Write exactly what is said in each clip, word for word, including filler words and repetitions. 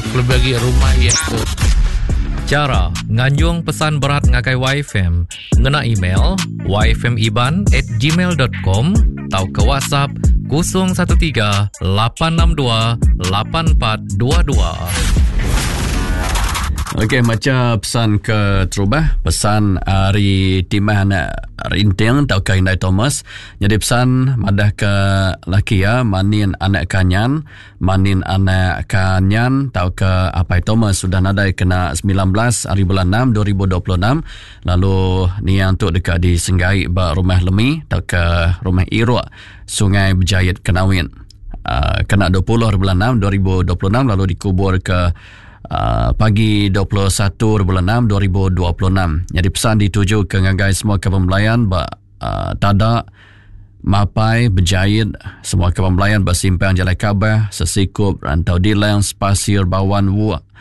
bagi rumah yang tu. Cara nganjung pesan berat ngakai Y F M ngena email y f m iban at gmail dot com atau ke WhatsApp kosong satu tiga lapan enam dua lapan empat dua dua. Okey, macam pesan ke Terubah, pesan hari timah anak rinting tau ke Hyundai Thomas. Jadi pesan madah ke laki ya, manin anak kanyan, manin anak kanyan tau ke Apai Thomas sudah nadai kena sembilan belas hari bulan enam dua ribu dua puluh enam. Lalu ni yang tu dekat di Senggai ba rumah Lemi tau ke rumah Iruk Sungai Berjayat Kenawin. Uh, kena dua puluh hari bulan enam dua ribu dua puluh enam lalu dikubur ke Uh, pagi dua puluh satu bulan enam dua ribu dua puluh enam. Jadi pesan dituju ke ngagai semua kapal melayan ba uh, Tadak, Mapai, Berjayat, semua kapal melayan bersimpan Jalai Kabah, Sesikup, Rantau Dilang, Pasir, Bawan, Wu, uh,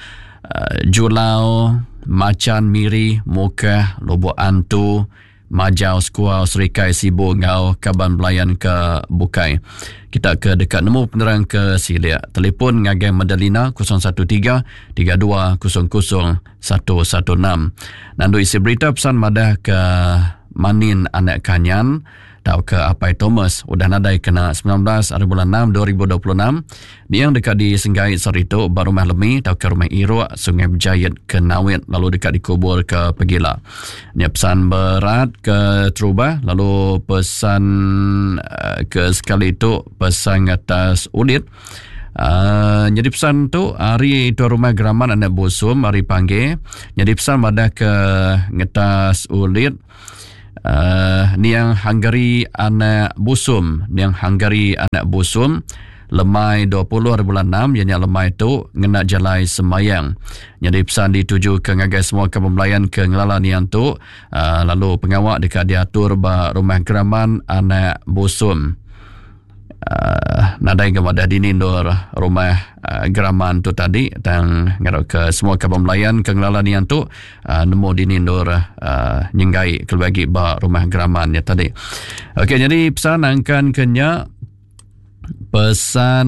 Julau, Macan, Miri, Mukah, Lubuk Antu, Majau, Skuau, Serikai, Sibu, Ngau, Kaban Belayan ke Bukai. Kita ke dekat nemu penerang ke Silia. Telefon ngagai Madalina kosong satu tiga tiga dua kosong kosong satu satu enam. Nandu isi berita pesan madah ke manin anak kanyan tau ke Apai Thomas udah nadai kena sembilan belas hari bulan enam dua ribu dua puluh enam. Ni yang dekat di Senggai Sarito baru rumah Lemi tau ke rumah Iruk Sungai Berjayat ke Nawit lalu dekat dikubur ke Pegila. Ni pesan berat ke Terubah, lalu pesan uh, ke sekali itu pesan atas Ulit. Uh, jadi pesan tu hari itu rumah geraman anak busum hari panggil. Jadi pesan madah ke ngetas Ulit. Uh, ni yang Hungary anak busum, ni yang Hungary anak busum lemai dua puluh hari bulan enam, ianya lemai tu ngena jalai semayang. Jadi pesan dituju ke ngagai semua kapal melayan ke ngelalan yang tu, uh, lalu pengawak dekat diatur ba rumah geraman anak busum. Uh, nadai ke madah dinindur rumah uh, geraman tu tadi dan ngarok ke semua kapal melayan ke ngelalan yang tu uh, nemu dinindur uh, nyenggai kelbagi ba rumah geraman ya tadi. Okey, jadi pesan angkan kenya pesan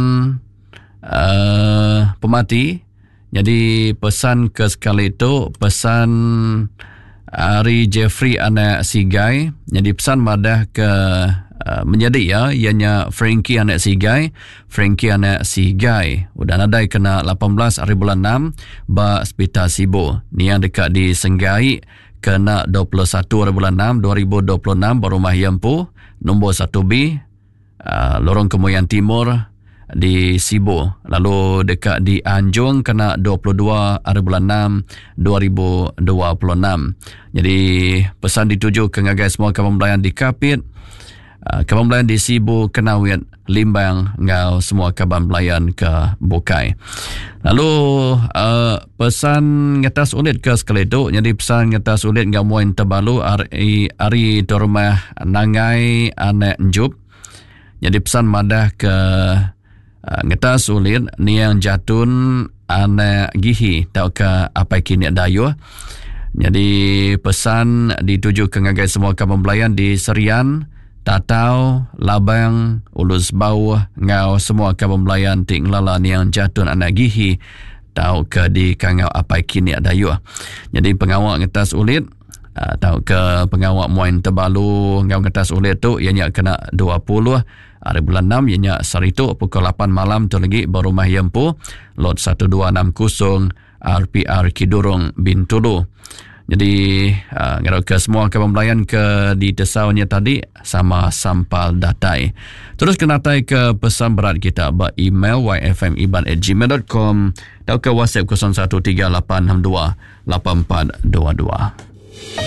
uh, pemati. Jadi pesan ke sekali itu pesan Ari Jeffrey anak Sigai. Jadi pesan madah ke uh, menjadi ya ianya Frankie anak Sigai, Frankie anak Sigai udah nadai kena lapan belas hari bulan enam ba Hospital Sibu. Ni yang dekat di Senggai kena dua puluh satu hari bulan enam dua ribu dua puluh enam baru rumah Yempu nombor satu B uh, Lorong Kemuyan Timur di Sibu. Lalu dekat di Anjung kena dua puluh dua hari bulan enam dua ribu dua puluh enam. Jadi pesan dituju ke ngagai semua kapal melayan di Kapit, uh, kapal melayan di Sibu, Kenawit, Limbang, ngau semua kapal melayan ke Bukai. Lalu uh, pesan ngetas ulit ke sekali itu. Jadi pesan ngetas ulit ngau muin terbalu ari ari dormah nangai anak Njup. Jadi pesan madah ke Uh, ngetas ulit ni yang jatun anak gihi tau ke apa kini dayu. Jadi pesan dituju ke ngagai semua kapal melayan di Serian, Tatau, Labang, Ulus Bau, ngau semua kapal melayan di ngelala ni yang jatun anak gihi tau ke di kangau apa kini dayu. Jadi pengawal ngetas ulit uh, tau ke pengawal muain terbalu ngau ngetas ulit tu ianya kena dua puluh hari bulan enam ianya Sarito pukul lapan malam tu lagi baru rumah Yempu lot satu dua enam kosong R P R Kidurung Bintulu. Jadi uh, ngarok ke semua kapal melayan ke di desaunya tadi sama sampal datai. Terus kenatai ke pesan berat kita ba email y f m iban at gmail dot com atau ke WhatsApp kosong satu tiga lapan enam dua lapan empat dua dua.